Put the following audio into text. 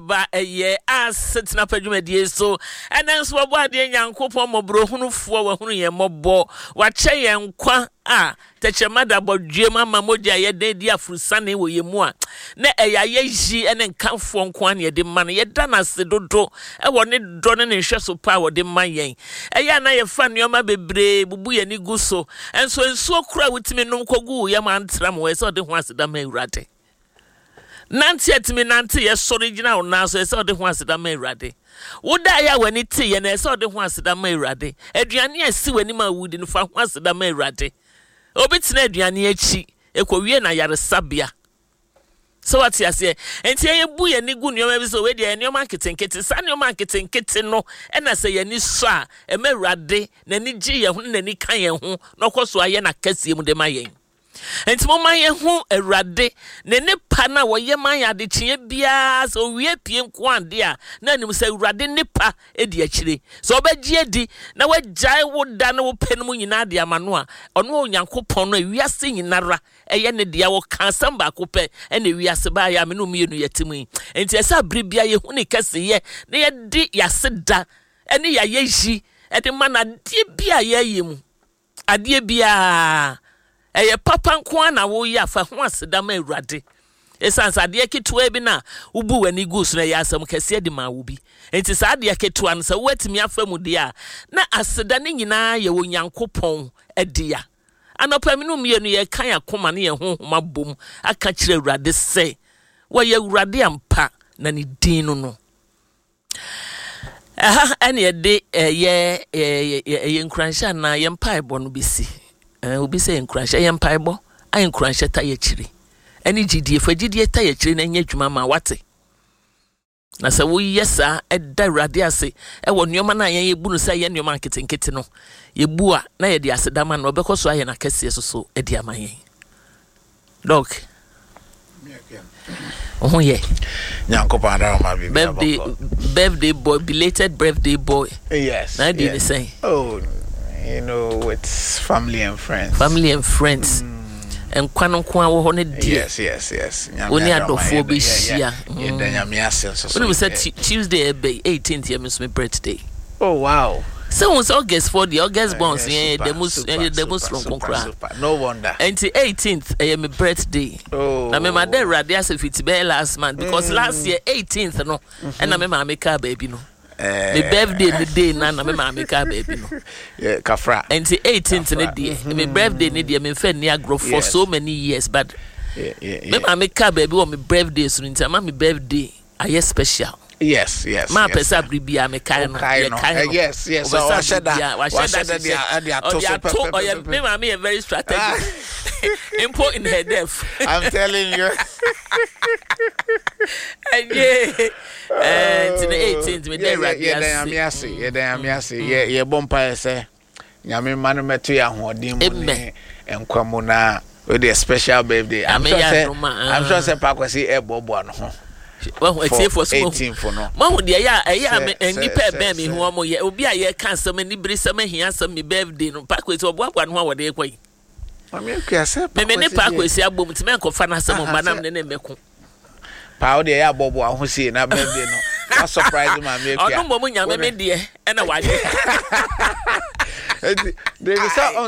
ba eye asetna padwumadie so enanso wabo ade nyankopon mobro hunufuo wa hunu ye mobo wa che ye nkwa a techemada bodwe mama moja ye dedi afurusane wo ye mu a na eya ye ji ene nkanfo nkwa ne de man ye da na se dodo e wo ne do ne hweso pa wo de man yen eya na ye fa nioma bebre bubu ye ni guso enso enso kura wutimi num kogu ye man tram we so de ho aseda ma urade nanti etimi nanti ye original na so ese ode ho aseda ma urade woda ya wani ti ye na ese ode ho aseda ma urade aduane asi wani ma wudi no fa ho aseda ma urade obitina aduane achi ekowie na yaresabia so what you say enti ye bu ye ni gu nioma bi so we de nioma ketenkete sa nioma ketenkete no e na se ye ni so a e ma urade na ni gi ye ho na ni kan ye ho no koso aye na kasie mu de ma yen enti mo man ye ho awurade ne ne pa na wo ye man ya de chie bia so wie pie nko ande a na nim se awurade ne pa edi akire so obagie edi na wagyae wo da na wo penu mu nyina de amano a ono onyankopon no wiase nyinara eye ne de wo kan samba ko pe ene wiase ba ya me no mienu yetimu enti esa bribia ye hu ne kase ye na ye di yaseda ene ya ye ji e de mana de bia ye yemu ade bia eye papa nko na wo ya fa ho aseda ma awurade esansa de ketua bi na ubu wani gus na ya asam kase de ma wo bi enti sa de ketua no sa watimi afamu de a na aseda ne nyina ye wo nyankopon adia anopa minu mienu ye kan akoma ne ye honhoma bom aka kire awurade se wo ye awurade ampa na ne din no ene de ye nkransha na ye mpaebo no bisi obi say encourage yen paibo I encourage ta ye chiri ani gidie fa gidie ta ye chiri na nya dwuma ma wate na se wo yesa eda urade ase e wo nioma na yen ye bu no say ye nioma ketenkete no ye bu a na ye de asedama no obekoso aye na kase so e de ama yen dog oh yeah nyankopa da ma bi birthday boy, belated birthday boy. Yes, na di say oh, you know, it's family and friends. And kwano kwa wo ho ne die. Yes. Oni adofo be hia. Yeah, nyame ase so. When we said Tuesday 18th year my birthday. Oh wow. So it's August 4 the August bonds the most from Konkra. No wonder. And the 18th my birthday. Oh. Na me ma dey ready as if it be last month because last year 18th no and na me ma make a baby no. The birthday the day na me ma make a baby no. Yeah, kafra. And the 18th the day. My birthday the day me fe near grow for so many years but me ma make a baby on my birthday so nti ma my birthday I special. Yes. Ma pesa bribia me kind no. Yes. So I said that me ma me very strategic. Important her death. I'm telling you. And to the 18th me dey right yeah bompa say nyame manu meto ya hoden mu ne enkwamo na with a special birthday. I'm sure say pakwasi e bobo no ho. Well, it's for 18 for no. Mahu dia ya ni pe be me hu omo ye obi a ye kan sam ni biri sam hia sam me birthday no pakwasi oboabo no ho wo de kwai. Mami kwase me ne pakwasi abom ti me nkofa na sam banam ne meko. Pa o de ya bobo ahosie na birthday no. A surprise mami kwase. Ono mo nyame me de e na wa de. They